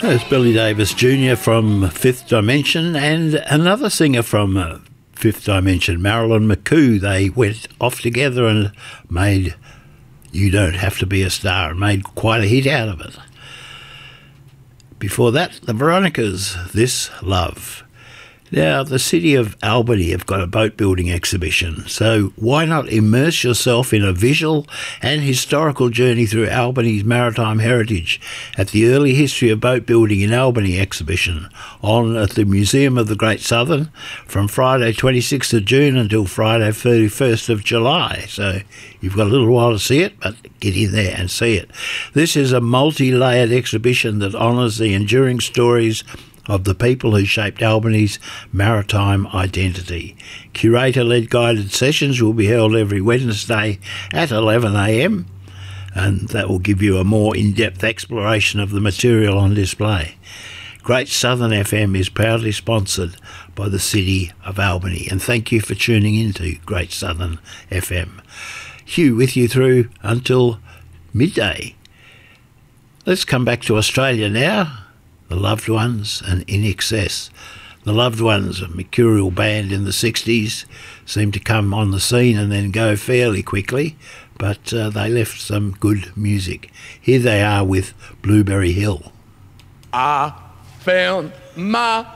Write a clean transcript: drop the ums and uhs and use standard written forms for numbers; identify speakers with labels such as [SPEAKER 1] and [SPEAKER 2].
[SPEAKER 1] There's Billy Davis Jr. from Fifth Dimension and another singer from Fifth Dimension, Marilyn McCoo. They went off together and made You Don't Have to Be a Star and made quite a hit out of it. Before that, the Veronicas, This Love. Now, the city of Albany have got a boat building exhibition, so why not immerse yourself in a visual and historical journey through Albany's maritime heritage at the Early History of Boat Building in Albany exhibition on at the Museum of the Great Southern from Friday 26th of June until Friday 31st of July. So you've got a little while to see it, but get in there and see it. This is a multi-layered exhibition that honours the enduring stories of the people who shaped Albany's maritime identity. Curator-led guided sessions will be held every Wednesday at 11 a.m, and that will give you a more in-depth exploration of the material on display. Great Southern FM is proudly sponsored by the City of Albany, and thank you for tuning in to Great Southern FM. Hugh with you through until midday. Let's come back to Australia now. The Loved Ones and In Excess. The Loved Ones, a mercurial band in the 60s, seemed to come on the scene and then go fairly quickly, but they left some good music. Here they are with Blueberry Hill.
[SPEAKER 2] I found my